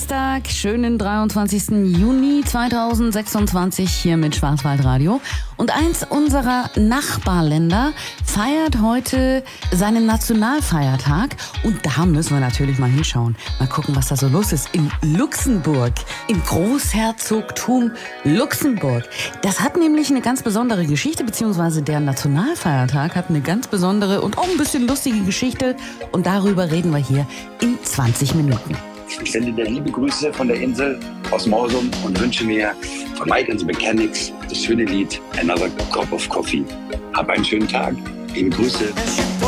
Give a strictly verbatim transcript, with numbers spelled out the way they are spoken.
Dienstag, schönen dreiundzwanzigsten Juni zweitausendsechsundzwanzig hier mit Schwarzwaldradio. Und eins unserer Nachbarländer feiert heute seinen Nationalfeiertag. Und da müssen wir natürlich mal hinschauen. Mal gucken, was da so los ist. In Luxemburg, im Großherzogtum Luxemburg. Das hat nämlich eine ganz besondere Geschichte, beziehungsweise der Nationalfeiertag hat eine ganz besondere und auch ein bisschen lustige Geschichte. Und darüber reden wir hier in zwanzig Minuten. Ich sende dir liebe Grüße von der Insel aus Morsum und wünsche mir von Mike and the Mechanics das schöne Lied Another Cup of Coffee. Hab einen schönen Tag. Liebe Grüße.